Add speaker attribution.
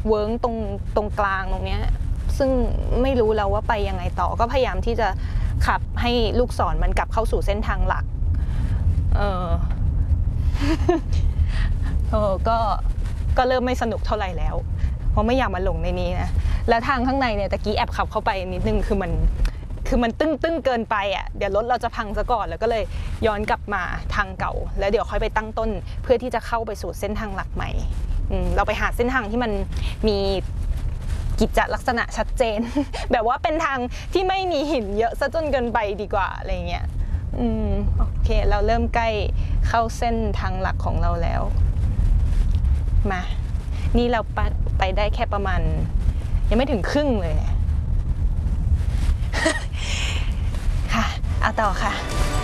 Speaker 1: เวิ้งตรงกลางตรงเนี้ยซึ่งไม่รู้แล้วว่าไปยังไงต่อก็พยายามที่จะขับให้ลูกศรมันกลับเข้าสู่เส้นทางหลักก็เริ่มไม่สนุกเท่าไหร่แล้วเพราะไม่อยากมาหลงในนี้นะแล้วทางข้างในเนี่ยตะกี้แอบขับเข้าไปนิดนึงคือมันตึ้งเกินไปอ่ะเดี๋ยวรถเราจะพังซะก่อนแล้วก็เลยย้อนกลับมาทางเก่าแล้วเดี๋ยวค่อยไปตั้งต้นเพื่อที่จะเข้าไปสู่เส้นทางหลักใหม่เราไปหาเส้นทางที่มันมีกิจลักษณะชัดเจน แบบว่าเป็นทางที่ไม่มีหินเยอะซะจนเกินไปดีกว่าอะไรเงี้ยโอเคเราเริ่มใกล้เข้าเส้นทางหลักของเราแล้วมานี่เราไปได้แค่ประมาณยังไม่ถึงครึ่งเลย ค่ะเอาต่อค่ะ